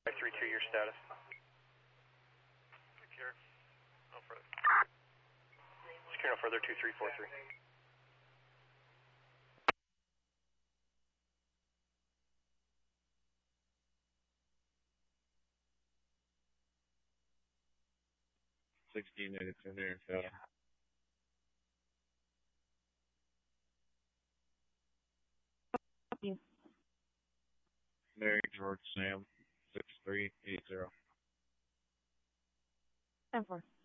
532, your status. Secure. No further. Secure no further, 2343. Minutes in there, so. Mary George Sam 6380. 10-4.